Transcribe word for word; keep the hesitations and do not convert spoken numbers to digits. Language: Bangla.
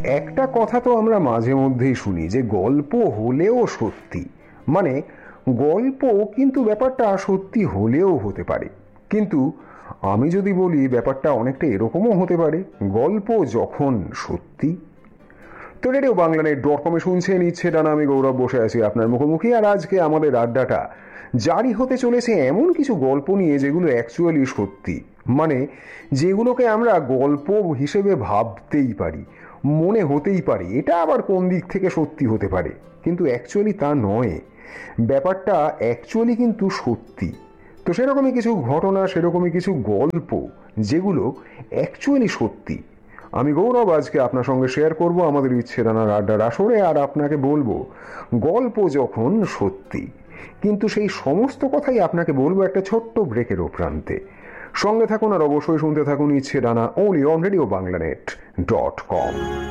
একটা কথা তো আমরা মাঝে মধ্যেই শুনি যে গল্প হলেও সত্যি, মানে গল্প কিন্তু ব্যাপারটা সত্যি হলেও হতে পারে। কিন্তু আমি যদি বলি ব্যাপারটা অনেকটা এরকমও হতে পারে, গল্প যখন সত্যি। তো রেডিও বাংলা নেট ডট কমে শুনছেন ইচ্ছে ডানা, আমি গৌরব বসে আছি আপনার মুখোমুখি। আর আজকে আমাদের আড্ডাটা জারি হতে চলেছে এমন কিছু গল্প নিয়ে যেগুলো অ্যাকচুয়ালি সত্যি, মানে যেগুলোকে আমরা গল্প হিসেবে ভাবতেই পারি, মনে হতেই পারে এটা আবার কোন দিক থেকে সত্যি হতে পারে, কিন্তু অ্যাকচুয়ালি তা নয়। ব্যাপারটা অ্যাকচুয়ালি কিন্তু সত্যি। তো সেরকমই কিছু ঘটনা, সেরকমই কিছু গল্প যেগুলো অ্যাকচুয়ালি সত্যি আমি গৌরব আজকে আপনার সঙ্গে শেয়ার করব আমাদের ইচ্ছে রানার আড্ডার আসরে। আর আপনাকে বলবো গল্প যখন সত্যি, কিন্তু সেই সমস্ত কথাই আপনাকে বলবো একটা ছোট্ট ব্রেকের প্রান্তে। সঙ্গে থাকুন আর অবশ্যই শুনতে থাকুন ইচ্ছে Rana, only on radio Bangla net dot com.